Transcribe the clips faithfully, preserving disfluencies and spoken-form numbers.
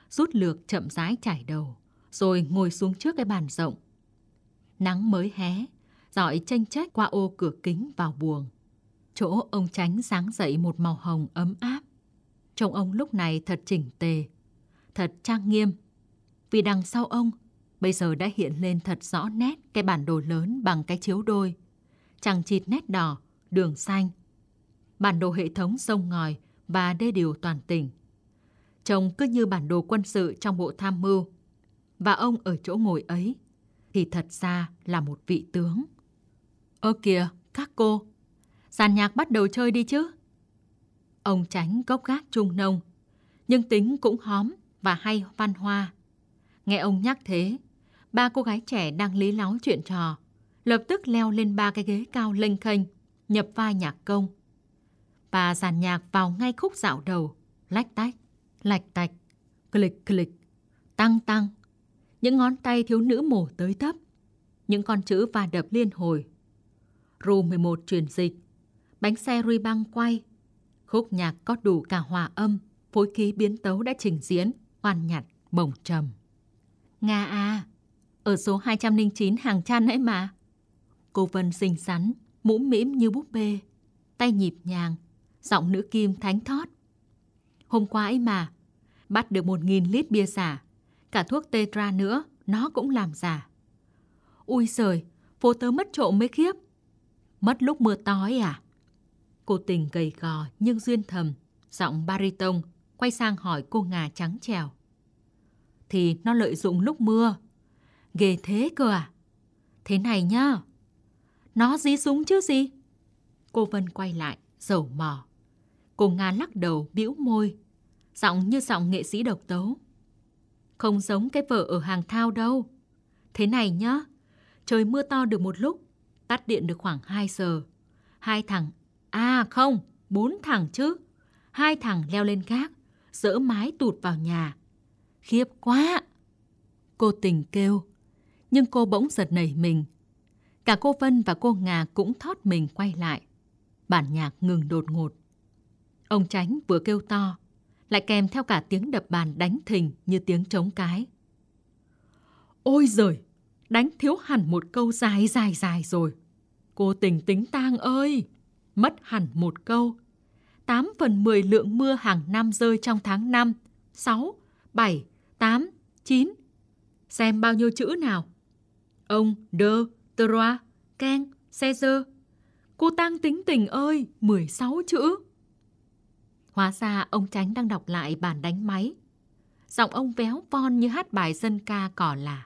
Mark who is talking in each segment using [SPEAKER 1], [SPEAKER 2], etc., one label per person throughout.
[SPEAKER 1] rút lược chậm rãi chải đầu, rồi ngồi xuống trước cái bàn rộng. Nắng mới hé, rọi chênh chách qua ô cửa kính vào buồng. Chỗ ông Chánh sáng dậy một màu hồng ấm áp. Trông ông lúc này thật chỉnh tề, thật trang nghiêm. Vì đằng sau ông, bây giờ đã hiện lên thật rõ nét cái bản đồ lớn bằng cái chiếu đôi, chằng chịt nét đỏ, đường xanh. Bản đồ hệ thống sông ngòi và đê điều toàn tỉnh. Trông cứ như bản đồ quân sự trong bộ tham mưu. Và ông ở chỗ ngồi ấy thì thật ra là một vị tướng. Ơ kìa, các cô, dàn nhạc bắt đầu chơi đi chứ. Ông Chánh gốc gác trung nông, nhưng tính cũng hóm và hay văn hoa. Nghe ông nhắc thế, ba cô gái trẻ đang lý láo chuyện trò, lập tức leo lên ba cái ghế cao lênh khênh, nhập vai nhạc công. Và dàn nhạc vào ngay khúc dạo đầu, lách tách, lạch tạch, click click, tăng tăng. Những ngón tay thiếu nữ mổ tới tấp, những con chữ va đập liên hồi. Ru mười một truyền dịch, bánh xe ruy băng quay. Khúc nhạc có đủ cả hòa âm, phối khí biến tấu đã trình diễn, oan nhặt, bổng trầm. Nga à, ở số hai trăm lẻ chín hàng chăn ấy mà. Cô Vân xinh xắn, mũm mĩm như búp bê, tay nhịp nhàng, giọng nữ kim thánh thót. Hôm qua ấy mà, bắt được một nghìn lít bia giả, cả thuốc tetra nữa, nó cũng làm giả. Ui giời, phố tớ mất trộm mới khiếp. Mất lúc mưa to ấy à? Cô Tình gầy gò nhưng duyên thầm, giọng baritone, quay sang hỏi cô Ngà trắng trẻo. Thì nó lợi dụng lúc mưa. Ghê thế cơ à? Thế này nhá. Nó dí súng chứ gì? Cô Vân quay lại, dầu mỏ. Cô Nga lắc đầu bĩu môi, giọng như giọng nghệ sĩ độc tấu. Không giống cái vở ở hàng thao đâu. Thế này nhá, trời mưa to được một lúc, tắt điện được khoảng hai giờ. Hai thằng, à không, bốn thằng chứ. Hai thằng leo lên gác, dỡ mái tụt vào nhà. Khiếp quá! Cô Tình kêu, nhưng cô bỗng giật nảy mình. Cả cô Vân và cô Ngà cũng thót mình quay lại. Bản nhạc ngừng đột ngột. Ông Chánh vừa kêu to, lại kèm theo cả tiếng đập bàn đánh thình như tiếng trống cái. Ôi giời, đánh thiếu hẳn một câu dài dài dài rồi. Cô Tình tính tang ơi, mất hẳn một câu. Tám phần mười lượng mưa hàng năm rơi trong tháng năm, sáu, bảy, tám, chín. Xem bao nhiêu chữ nào. Ông, đơ, trois, keng, Caesar. Cô tang tính tình ơi, mười sáu chữ. Hóa ra ông Chánh đang đọc lại bản đánh máy. Giọng ông véo von như hát bài dân ca cỏ lả.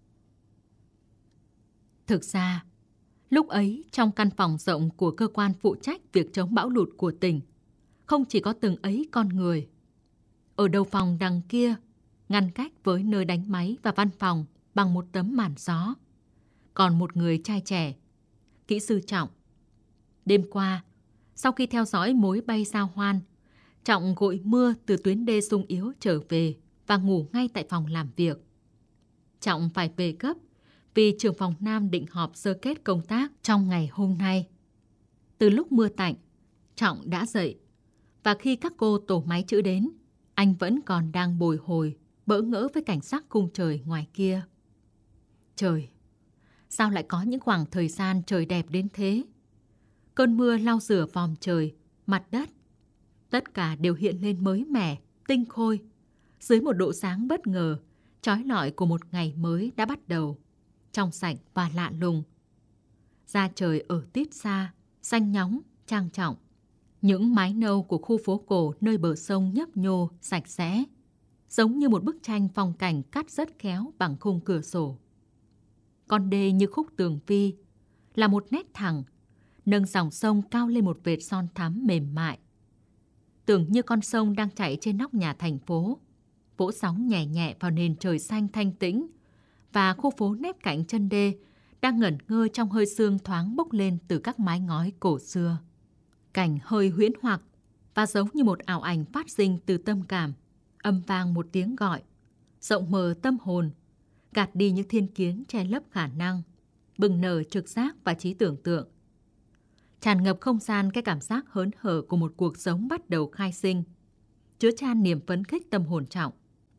[SPEAKER 1] Thực ra, lúc ấy trong căn phòng rộng của cơ quan phụ trách việc chống bão lụt của tỉnh, không chỉ có từng ấy con người. Ở đầu phòng đằng kia, ngăn cách với nơi đánh máy và văn phòng bằng một tấm màn gió, còn một người trai trẻ, kỹ sư Trọng. Đêm qua, sau khi theo dõi mối bay giao hoan, Trọng gội mưa từ tuyến đê sung yếu trở về và ngủ ngay tại phòng làm việc. Trọng phải về gấp vì trưởng phòng Nam định họp sơ kết công tác trong ngày hôm nay. Từ lúc mưa tạnh, Trọng đã dậy, và khi các cô tổ máy chữ đến, anh vẫn còn đang bồi hồi, bỡ ngỡ với cảnh sắc khung trời ngoài kia. Trời, sao lại có những khoảng thời gian trời đẹp đến thế? Cơn mưa lau rửa vòm trời, mặt đất. Tất cả đều hiện lên mới mẻ, tinh khôi, dưới một độ sáng bất ngờ, chói lọi của một ngày mới đã bắt đầu, trong sạch và lạ lùng. Da trời ở tít xa, xanh nhóng, trang trọng. Những mái nâu của khu phố cổ nơi bờ sông nhấp nhô, sạch sẽ, giống như một bức tranh phong cảnh cắt rất khéo bằng khung cửa sổ. Con đê như khúc tường vi, là một nét thẳng, nâng dòng sông cao lên một vệt son thắm mềm mại. Tưởng như con sông đang chảy trên nóc nhà thành phố, vỗ sóng nhẹ nhẹ vào nền trời xanh thanh tĩnh, và khu phố nép cạnh chân đê đang ngẩn ngơ trong hơi sương thoáng bốc lên từ các mái ngói cổ xưa. Cảnh hơi huyễn hoặc và giống như một ảo ảnh phát sinh từ tâm cảm, âm vang một tiếng gọi, rộng mở tâm hồn, gạt đi những thiên kiến che lấp khả năng, bừng nở trực giác và trí tưởng tượng. Tràn ngập không gian cái cảm giác hớn hở của một cuộc sống bắt đầu khai sinh, chứa chan niềm phấn khích tâm hồn Trọng.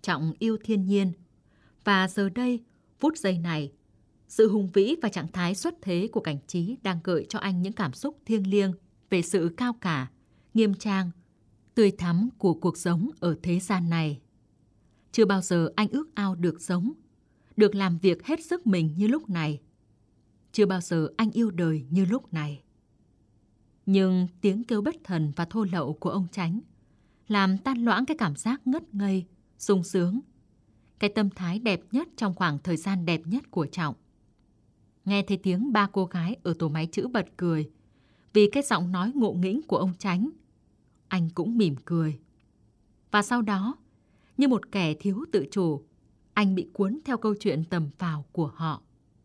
[SPEAKER 1] Trọng yêu thiên nhiên. Và giờ đây, phút giây này, sự hùng vĩ và trạng thái xuất thế của cảnh trí đang gợi cho anh những cảm xúc thiêng liêng về sự cao cả, nghiêm trang, tươi thắm của cuộc sống ở thế gian này. Chưa bao giờ anh ước ao được sống, được làm việc hết sức mình như lúc này. Chưa bao giờ anh yêu đời như lúc này. Nhưng tiếng kêu bất thần và thô lậu của ông Chánh làm tan loãng cái cảm giác ngất ngây, sung sướng, cái tâm thái đẹp nhất trong khoảng thời gian đẹp nhất của Trọng. Nghe thấy tiếng ba cô gái ở tổ máy chữ bật cười vì cái giọng nói ngộ nghĩnh của ông Chánh, anh cũng mỉm cười. Và sau đó, như một kẻ thiếu tự chủ, anh bị cuốn theo câu chuyện tầm phào của họ.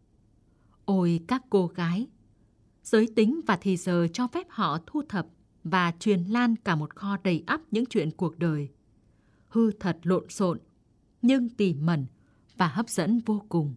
[SPEAKER 1] Ôi các cô gái! Giới tính và thì giờ cho phép họ thu thập và truyền lan cả một kho đầy ắp những chuyện cuộc đời. Hư thật lộn xộn, nhưng tỉ mẩn và hấp dẫn vô cùng.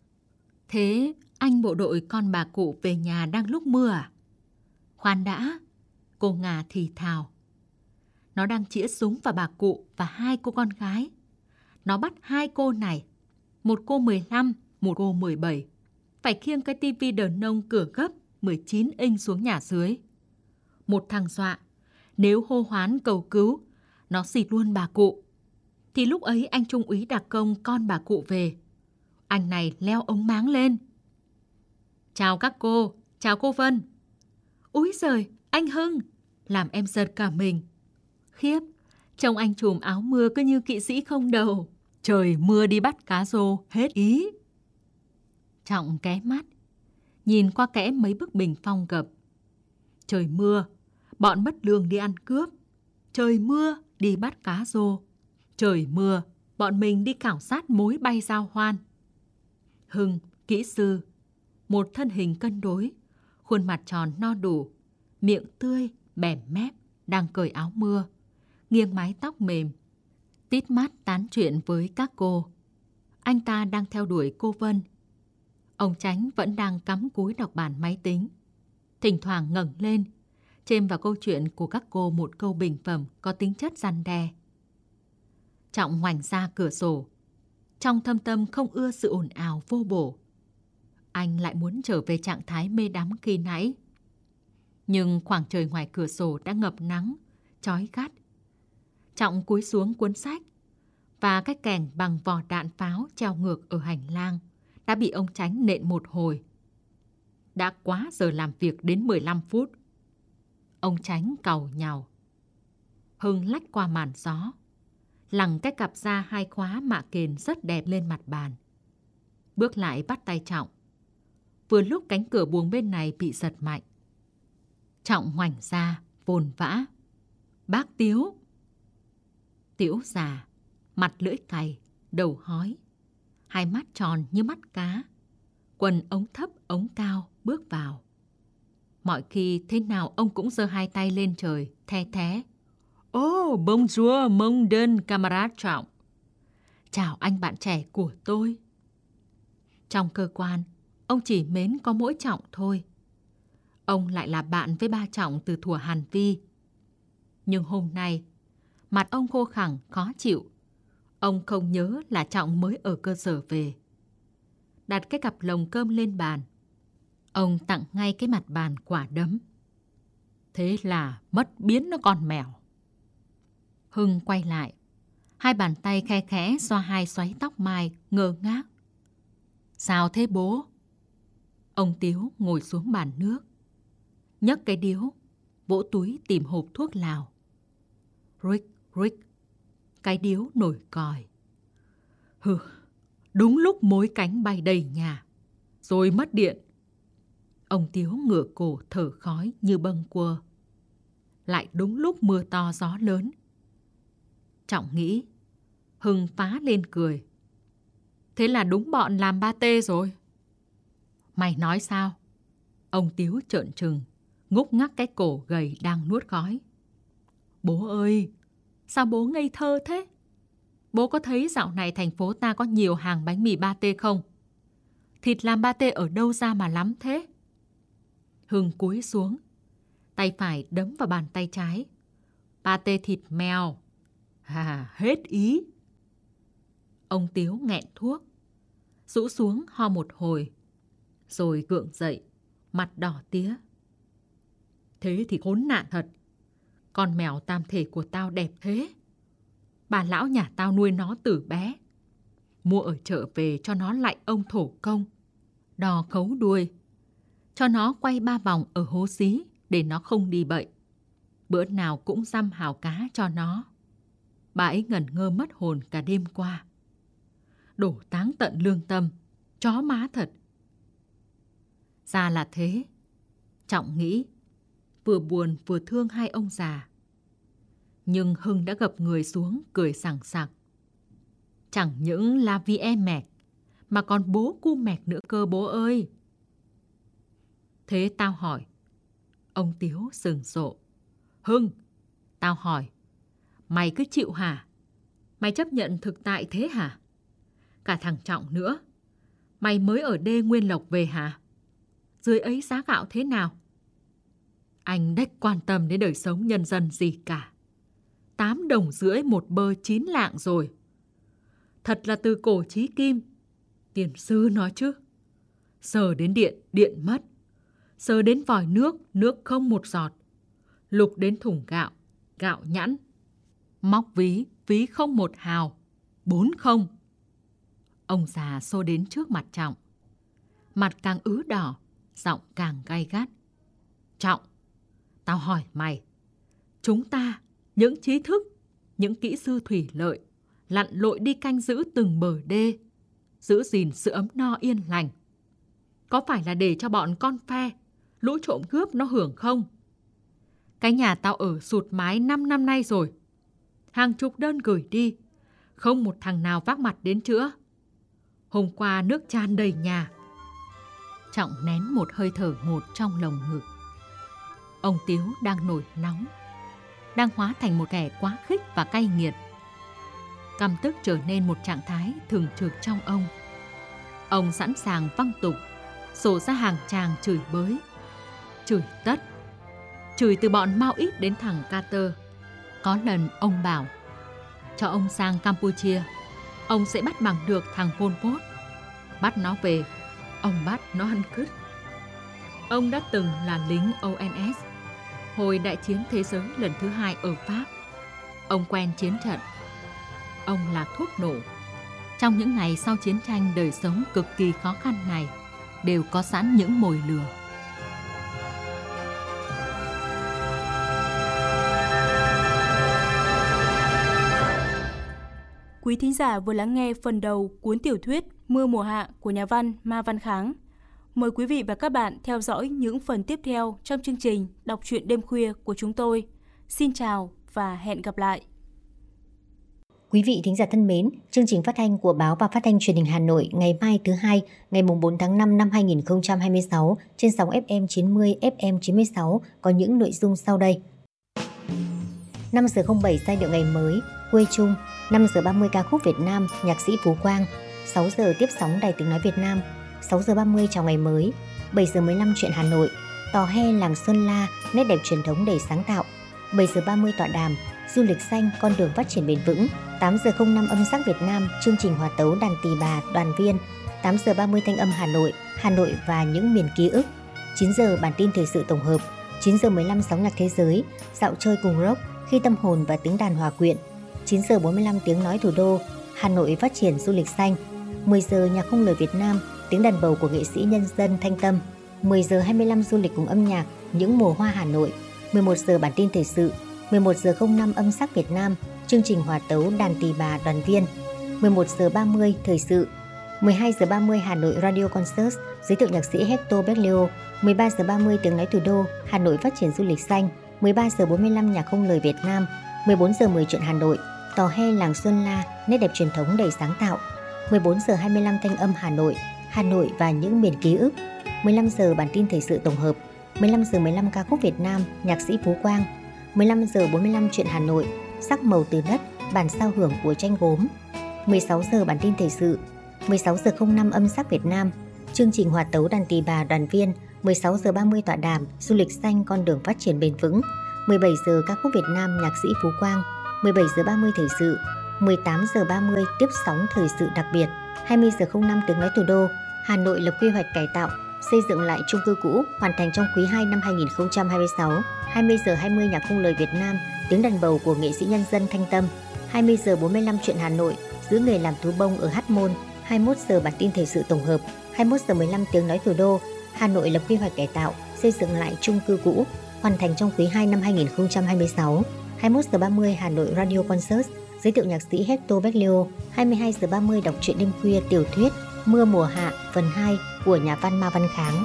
[SPEAKER 1] Thế anh bộ đội con bà cụ về nhà đang lúc mưa à? Khoan đã, cô Ngà thì thào. Nó đang chĩa súng vào bà cụ và hai cô con gái. Nó bắt hai cô này, một cô mười lăm, một cô mười bảy, phải khiêng cái tivi đờ nông cửa gấp mười chín inch xuống nhà dưới. Một thằng dọa, nếu hô hoán cầu cứu, nó xịt luôn bà cụ. Thì lúc ấy anh trung úy đặc công con bà cụ về. Anh này leo ống máng lên. Chào các cô, chào cô Vân. Úi giời, anh Hưng, làm em giật cả mình. Khiếp, trông anh trùm áo mưa cứ như kỵ sĩ không đầu. Trời mưa đi bắt cá rô, hết ý. Trọng ké mắt, nhìn qua kẽ mấy bức bình phong gập. Trời mưa, bọn mất lương đi ăn cướp. Trời mưa, đi bắt cá rô. Trời mưa, bọn mình đi khảo sát mối bay giao hoan. Hưng, kỹ sư, một thân hình cân đối, khuôn mặt tròn no đủ, miệng tươi, bẻm mép, đang cởi áo mưa, nghiêng mái tóc mềm, tít mắt tán chuyện với các cô. Anh ta đang theo đuổi cô Vân. Ông Chánh vẫn đang cắm cúi đọc bản máy tính, thỉnh thoảng ngẩng lên, chêm vào câu chuyện của các cô một câu bình phẩm có tính chất răn đe. Trọng ngoảnh ra cửa sổ, trong thâm tâm không ưa sự ồn ào vô bổ. Anh lại muốn trở về trạng thái mê đắm khi nãy. Nhưng khoảng trời ngoài cửa sổ đã ngập nắng, chói gắt. Trọng cúi xuống cuốn sách, và cái kèn bằng vỏ đạn pháo treo ngược ở hành lang đã bị ông Chánh nện một hồi. Đã quá giờ làm việc đến mười lăm phút. Ông Chánh càu nhàu. Hưng lách qua màn gió, lằng cái cặp da hai khóa mạ kền rất đẹp lên mặt bàn. Bước lại bắt tay Trọng. Vừa lúc cánh cửa buồng bên này bị giật mạnh. Trọng ngoảnh ra, vồn vã. Bác Tiếu. Tiếu già, mặt lưỡi cày, đầu hói, hai mắt tròn như mắt cá, quần ống thấp ống cao bước vào. Mọi khi thế nào ông cũng giơ hai tay lên trời, the thé. Oh, bonjour, mon đơn camarade Trọng. Chào anh bạn trẻ của tôi. Trong cơ quan, ông chỉ mến có mỗi Trọng thôi. Ông lại là bạn với ba Trọng từ thuở Hàn Vi. Nhưng hôm nay, mặt ông khô khẳng, khó chịu. Ông không nhớ là Trọng mới ở cơ sở về. Đặt cái cặp lồng cơm lên bàn. Ông tặng ngay cái mặt bàn quả đấm. Thế là mất biến nó con mèo. Hưng quay lại. Hai bàn tay khe khẽ xoa hai xoáy tóc mai, ngơ ngác. Sao thế bố? Ông Tiếu ngồi xuống bàn nước, nhấc cái điếu, vỗ túi tìm hộp thuốc lào. Rick, Rick, cái điếu nổi còi. Hừ, đúng lúc mối cánh bay đầy nhà, rồi mất điện. Ông Tiếu ngửa cổ thở khói như bâng quơ. Lại đúng lúc mưa to gió lớn. Trọng nghĩ. Hưng phá lên cười. Thế là đúng bọn làm ba tê rồi. Mày nói sao? Ông Tiếu trợn trừng, ngúc ngắc cái cổ gầy đang nuốt khói. Bố ơi, sao bố ngây thơ thế? Bố có thấy dạo này thành phố ta có nhiều hàng bánh mì ba tê không? Thịt làm ba tê ở đâu ra mà lắm thế? Hưng cúi xuống, tay phải đấm vào bàn tay trái. Ba tê thịt mèo. À, hết ý. Ông Tiếu nghẹn thuốc, rũ xuống ho một hồi, rồi gượng dậy, mặt đỏ tía. Thế thì khốn nạn thật. Con mèo tam thể của tao đẹp thế. Bà lão nhà tao nuôi nó từ bé. Mua ở chợ về cho nó lạy ông thổ công, đò khấu đuôi, cho nó quay ba vòng ở hố xí để nó không đi bậy. Bữa nào cũng dăm hào cá cho nó. Bà ấy ngẩn ngơ mất hồn cả đêm qua. Đổ táng tận lương tâm, chó má thật. Ra là thế. Trọng nghĩ, vừa buồn vừa thương hai ông già. Nhưng Hưng đã gập người xuống cười sảng sặc. Chẳng những là vì em mẹc, mà còn bố cu mẹc nữa cơ bố ơi. Thế tao hỏi. Ông Tiếu sừng sộ. Hưng, tao hỏi, mày cứ chịu hả? Mày chấp nhận thực tại thế hả? Cả thằng Trọng nữa, mày mới ở đê Nguyên Lộc về hả? Dưới ấy giá gạo thế nào? Anh đếch quan tâm đến đời sống nhân dân gì cả. Tám đồng rưỡi một bơ chín lạng rồi. Thật là từ cổ chí kim. Tiền sư nói chứ. Sờ đến điện, điện mất. Sờ đến vòi nước, nước không một giọt. Lục đến thùng gạo, gạo nhẵn. Móc ví, ví không một hào. Bốn không. Ông già xô đến trước mặt Trọng. Mặt càng ứ đỏ, giọng càng gay gắt. Trọng, tao hỏi mày. Chúng ta, những trí thức, những kỹ sư thủy lợi, lặn lội đi canh giữ từng bờ đê, giữ gìn sự ấm no yên lành. Có phải là để cho bọn con phe, lũ trộm cướp nó hưởng không? Cái nhà tao ở sụt mái năm năm nay rồi. Hàng chục đơn gửi đi, không một thằng nào vác mặt đến chữa. Hôm qua nước tràn đầy nhà. Trọng nén một hơi thở ngột trong lồng ngực. Ông Tiếu đang nổi nóng, đang hóa thành một kẻ quá khích và cay nghiệt. Căm tức trở nên một trạng thái thường trực trong ông. Ông sẵn sàng văng tục, sổ ra hàng tràng chửi bới, chửi tất, chửi từ bọn Mao Ít đến thằng Carter. Có lần ông bảo, cho ông sang Campuchia, ông sẽ bắt bằng được thằng Pol Pot. Bắt nó về, ông bắt nó ăn cứt. Ông đã từng là lính O N S hồi đại chiến thế giới lần thứ hai ở Pháp. Ông quen chiến trận. Ông là thuốc nổ. Trong những ngày sau chiến tranh đời sống cực kỳ khó khăn này, đều có sẵn những mồi lửa.
[SPEAKER 2] Quý thính giả vừa lắng nghe phần đầu cuốn tiểu thuyết Mưa mùa hạ của nhà văn Ma Văn Kháng. Mời quý vị và các bạn theo dõi những phần tiếp theo trong chương trình Đọc truyện đêm khuya của chúng tôi. Xin chào và hẹn gặp lại.
[SPEAKER 3] Quý vị thính giả thân mến, chương trình phát thanh của Báo và Phát thanh Truyền hình Hà Nội ngày mai thứ hai, ngày bốn tháng năm năm hai nghìn không trăm hai mươi sáu trên sóng F M chín mươi, F M chín mươi sáu có những nội dung sau đây. năm giờ không bảy giai điệu ngày mới, quê chung. năm giờ ba mươi ca khúc Việt Nam, nhạc sĩ Phú Quang. sáu giờ tiếp sóng Đài Tiếng Nói Việt Nam. sáu giờ ba mươi chào ngày mới. bảy giờ mười lăm chuyện Hà Nội. Tò he làng Xuân La, nét đẹp truyền thống đầy sáng tạo. bảy giờ ba mươi tọa đàm Du lịch xanh, con đường phát triển bền vững. tám giờ không năm âm sắc Việt Nam, chương trình hòa tấu đàn tỳ bà, đoàn viên. tám giờ ba mươi thanh âm Hà Nội, Hà Nội và những miền ký ức. chín giờ bản tin thời sự tổng hợp. chín giờ mười lăm sóng nhạc thế giới, dạo chơi cùng rock, khi tâm hồn và tiếng đàn hòa quyện. chín giờ bốn mươi lăm tiếng nói thủ đô, Hà Nội phát triển du lịch xanh. mười giờ nhạc không lời Việt Nam, tiếng đàn bầu của nghệ sĩ nhân dân Thanh Tâm. mười giờ hai mươi lăm du lịch cùng âm nhạc, những mùa hoa Hà Nội. mười một giờ bản tin thời sự. mười một giờ không năm âm sắc Việt Nam, chương trình hòa tấu đàn tỳ bà, đoàn viên. mười một giờ ba mươi thời sự. mười hai giờ ba mươi Hà Nội Radio Concert, giới thiệu nhạc sĩ Hector Berlioz. mười ba giờ ba mươi tiếng nói thủ đô, Hà Nội phát triển du lịch xanh. mười ba giờ bốn mươi lăm nhạc không lời Việt Nam. mười bốn giờ mười chuyện Hà Nội, tò he làng Xuân La, nét đẹp truyền thống đầy sáng tạo. mười bốn giờ hai mươi lăm thanh âm Hà Nội, Hà Nội và những miền ký ức. mười lăm giờ bản tin thời sự tổng hợp. mười lăm giờ mười lăm ca khúc Việt Nam, nhạc sĩ Phú Quang. mười lăm giờ bốn mươi lăm chuyện Hà Nội, sắc màu từ đất, bản sao hưởng của tranh gốm. mười sáu giờ bản tin thời sự. mười sáu giờ không năm âm sắc Việt Nam, chương trình hòa tấu đàn tỳ bà, đoàn viên. mười sáu giờ ba mươi tọa đàm du lịch xanh, con đường phát triển bền vững. mười bảy giờ ca khúc Việt Nam, nhạc sĩ Phú Quang. mười bảy giờ ba mươi thời sự. mười tám giờ ba mươi tiếp sóng thời sự đặc biệt. hai mươi giờ không năm tiếng nói thủ đô. Hà Nội lập quy hoạch cải tạo, xây dựng lại chung cư cũ, hoàn thành trong quý hai năm hai nghìn không trăm hai mươi sáu. hai mươi giờ hai mươi nhạc không lời Việt Nam, tiếng đàn bầu của nghệ sĩ nhân dân Thanh Tâm. hai mươi giờ bốn mươi lăm chuyện Hà Nội, giữ nghề làm thú bông ở Hát Môn. hai mươi mốt giờ bản tin thời sự tổng hợp. hai mươi mốt giờ mười lăm tiếng nói thủ đô. Hà Nội lập quy hoạch cải tạo, xây dựng lại chung cư cũ, hoàn thành trong quý hai năm hai nghìn không trăm hai mươi sáu. hai mươi mốt giờ ba mươi Hà Nội Radio Concert, giới thiệu nhạc sĩ Hector Berlioz. hai mươi hai giờ ba mươi đọc truyện đêm khuya tiểu thuyết Mưa mùa hạ phần hai của nhà văn Ma Văn Kháng.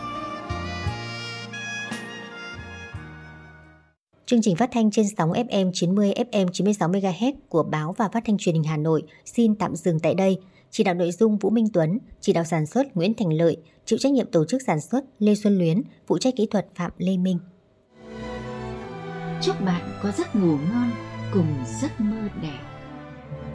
[SPEAKER 3] Chương trình phát thanh trên sóng ép em chín mươi, ép em chín mươi sáu mê ga héc của Báo và Phát thanh Truyền hình Hà Nội xin tạm dừng tại đây. Chỉ đạo nội dung Vũ Minh Tuấn, chỉ đạo sản xuất Nguyễn Thành Lợi, chịu trách nhiệm tổ chức sản xuất Lê Xuân Luyến, phụ trách kỹ thuật Phạm Lê Minh.
[SPEAKER 1] Chúc bạn có giấc ngủ ngon cùng giấc mơ đẹp.